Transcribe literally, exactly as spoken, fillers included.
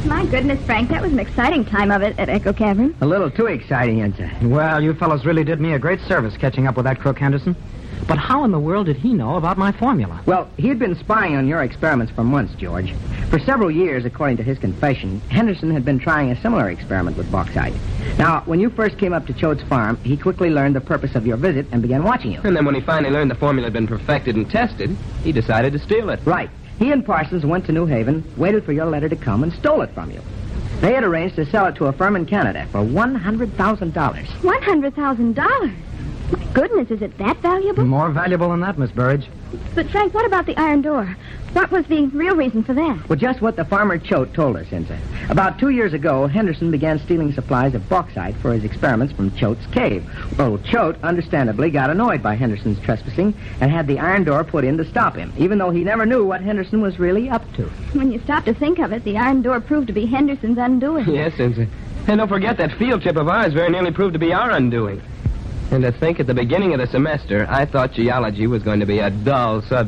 My goodness, Frank, that was an exciting time of it at Echo Cavern. A little too exciting, Enza. Well, you fellows really did me a great service catching up with that crook Henderson. But how in the world did he know about my formula? Well, he had been spying on your experiments for months, George. For several years, according to his confession, Henderson had been trying a similar experiment with bauxite. Now, when you first came up to Choate's farm, he quickly learned the purpose of your visit and began watching you. And then when he finally learned the formula had been perfected and tested, he decided to steal it. Right. He and Parsons went to New Haven, waited for your letter to come, and stole it from you. They had arranged to sell it to a firm in Canada for one hundred thousand dollars. one hundred thousand dollars? My goodness, is it that valuable? More valuable than that, Miss Burridge. But, Frank, what about the iron door? What was the real reason for that? Well, just what the farmer Choate told us, Enza. About two years ago, Henderson began stealing supplies of bauxite for his experiments from Choate's cave. Well, Choate, understandably, got annoyed by Henderson's trespassing and had the iron door put in to stop him, even though he never knew what Henderson was really up to. When you stop to think of it, the iron door proved to be Henderson's undoing. Yes, Enza. And don't forget that field trip of ours very nearly proved to be our undoing. And to think at the beginning of the semester, I thought geology was going to be a dull subject.